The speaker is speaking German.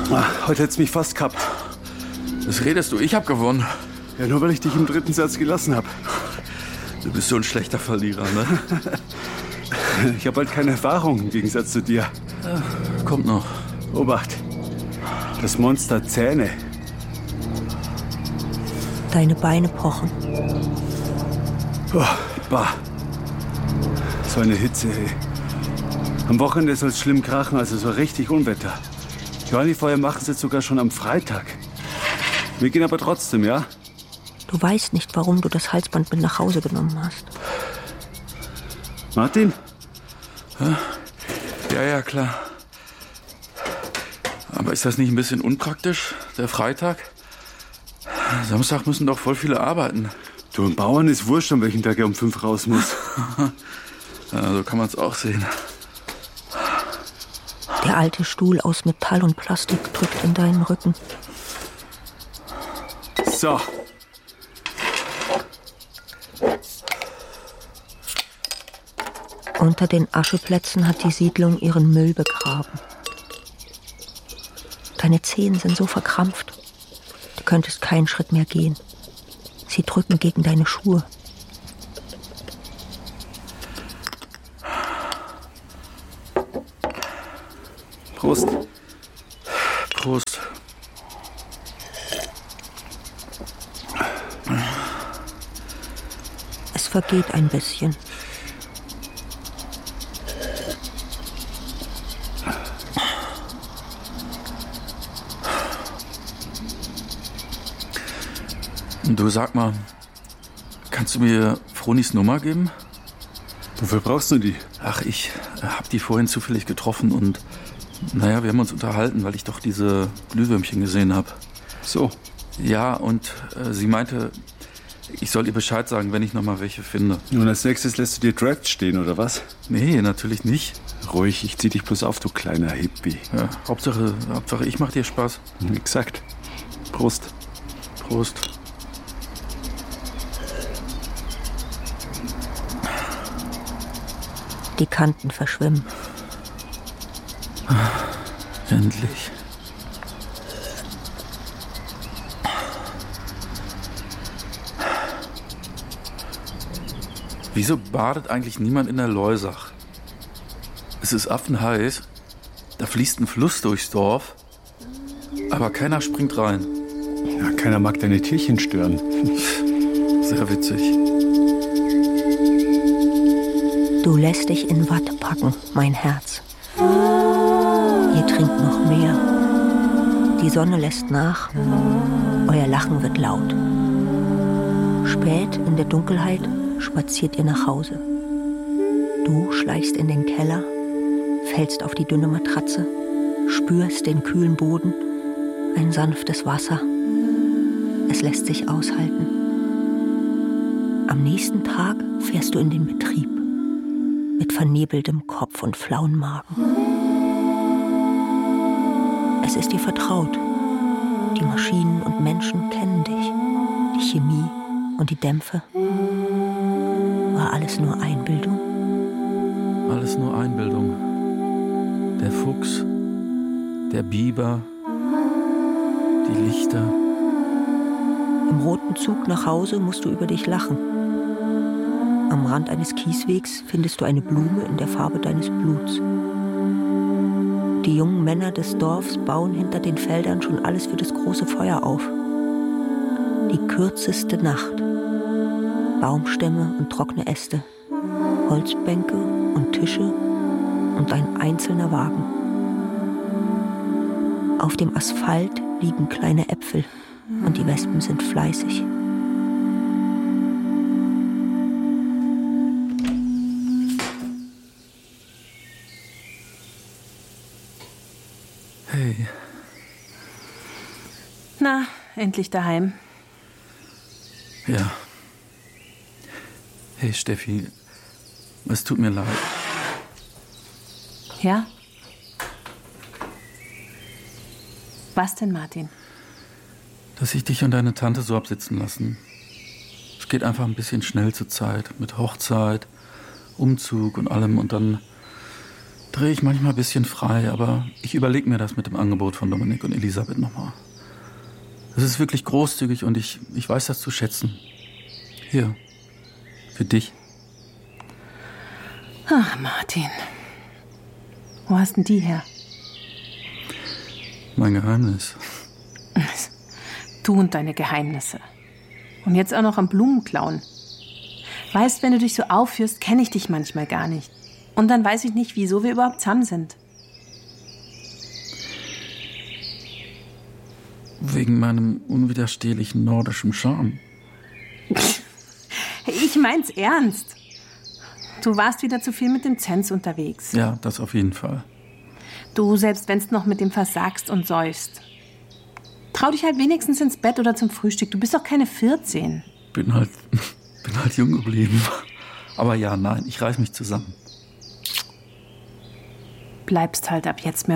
Heute hätt's mich fast gehabt. Was redest du? Ich hab gewonnen. Ja, nur weil ich dich im 3. Satz gelassen habe. Du bist so ein schlechter Verlierer, ne? Ich habe halt keine Erfahrung im Gegensatz zu dir. Ja, kommt noch. Obacht. Das Monster hat Zähne. Deine Beine pochen. Oh, bah. So eine Hitze, ey. Am Wochenende soll es schlimm krachen, also so richtig Unwetter. Johanni-Feuer machen sie jetzt sogar schon am Freitag. Wir gehen aber trotzdem, ja? Du weißt nicht, warum du das Halsband mit nach Hause genommen hast. Martin? Ja, klar. Aber ist das nicht ein bisschen unpraktisch, der Freitag? Samstag müssen doch voll viele arbeiten. Du, ein Bauern ist wurscht, an welchem Tag er um 5 raus muss. Ja, so kann man es auch sehen. Der alte Stuhl aus Metall und Plastik drückt in deinen Rücken. So. Unter den Ascheplätzen hat die Siedlung ihren Müll begraben. Deine Zehen sind so verkrampft. Du könntest keinen Schritt mehr gehen. Sie drücken gegen deine Schuhe. Prost. Prost. Es vergeht ein bisschen. Du, sag mal, kannst du mir Fronis Nummer geben? Wofür brauchst du die? Ach, ich hab die vorhin zufällig getroffen und naja, wir haben uns unterhalten, weil ich doch diese Glühwürmchen gesehen habe. So. Ja, und sie meinte, ich soll ihr Bescheid sagen, wenn ich noch mal welche finde. Und als nächstes lässt du dir Draft stehen, oder was? Nee, natürlich nicht. Ruhig, ich zieh dich bloß auf, du kleiner Hippie. Ja, Hauptsache ich mach dir Spaß. Exakt. Prost. Prost. Die Kanten verschwimmen. Endlich. Wieso badet eigentlich niemand in der Loisach? Es ist affenheiß, da fließt ein Fluss durchs Dorf, aber keiner springt rein. Ja, keiner mag deine Tierchen stören. Sehr witzig. Du lässt dich in Watte packen, mein Herz. Ihr trinkt noch mehr. Die Sonne lässt nach. Euer Lachen wird laut. Spät in der Dunkelheit spaziert ihr nach Hause. Du schleichst in den Keller, fällst auf die dünne Matratze, spürst den kühlen Boden, ein sanftes Wasser. Es lässt sich aushalten. Am nächsten Tag fährst du in den Betrieb. Mit vernebeltem Kopf und flauen Magen. Es ist dir vertraut. Die Maschinen und Menschen kennen dich. Die Chemie und die Dämpfe. War alles nur Einbildung? Alles nur Einbildung. Der Fuchs, der Biber, die Lichter. Im roten Zug nach Hause musst du über dich lachen. Am Rand eines Kieswegs findest du eine Blume in der Farbe deines Bluts. Die jungen Männer des Dorfs bauen hinter den Feldern schon alles für das große Feuer auf. Die kürzeste Nacht. Baumstämme und trockene Äste, Holzbänke und Tische und ein einzelner Wagen. Auf dem Asphalt liegen kleine Äpfel und die Wespen sind fleißig. Hey. Na, endlich daheim. Ja. Hey Steffi, es tut mir leid. Ja? Was denn, Martin? Dass ich dich und deine Tante so hab sitzen lassen. Es geht einfach ein bisschen schnell zur Zeit. Mit Hochzeit, Umzug und allem. Und dann drehe ich manchmal ein bisschen frei, aber ich überlege mir das mit dem Angebot von Dominik und Elisabeth nochmal. Es ist wirklich großzügig und ich weiß das zu schätzen. Hier, für dich. Ach, Martin. Wo hast denn die her? Mein Geheimnis. Du und deine Geheimnisse. Und jetzt auch noch am Blumenklauen. Weißt, wenn du dich so aufführst, kenne ich dich manchmal gar nicht. Und dann weiß ich nicht, wieso wir überhaupt zusammen sind. Wegen meinem unwiderstehlichen nordischen Charme. Ich mein's ernst. Du warst wieder zu viel mit dem Zenz unterwegs. Ja, das auf jeden Fall. Du, selbst wenn's noch mit dem versagst und säufst. Trau dich halt wenigstens ins Bett oder zum Frühstück. Du bist doch keine 14. Bin halt jung geblieben. Aber ja, nein, ich reiß mich zusammen. Bleibst halt ab jetzt mehr